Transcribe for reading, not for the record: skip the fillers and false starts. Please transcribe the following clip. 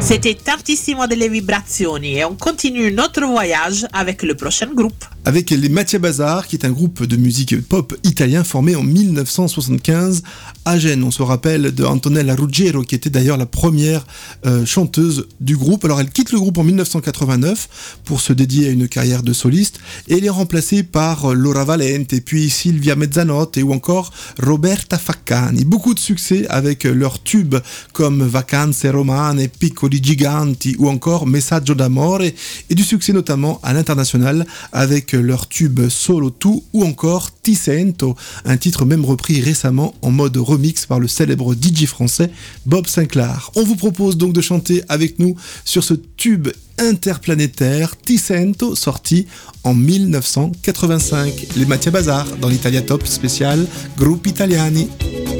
C'était Tantissimo delle Vibrazioni et on continue notre voyage avec le prochain groupe. Avec les Mattia Bazar, qui est un groupe de musique pop italien formé en 1975 à Gênes. On se rappelle de Antonella Ruggiero, qui était d'ailleurs la première chanteuse du groupe. Alors elle quitte le groupe en 1989 pour se dédier à une carrière de soliste et elle est remplacée par Laura Valente, puis Silvia Mezzanotte ou encore Roberta Faccani. Beaucoup de succès avec leurs tubes comme Vacanze Romane, Piccoli Giganti ou encore Messaggio d'amore et du succès notamment à l'international avec leur tube Solo Tu ou encore Ti Sento, un titre même repris récemment en mode remix par le célèbre DJ français Bob Sinclair. On vous propose donc de chanter avec nous sur ce tube interplanétaire Ti Sento, sorti en 1985. Les Mattia Bazar dans l'Italia Top spécial Gruppi Italiani.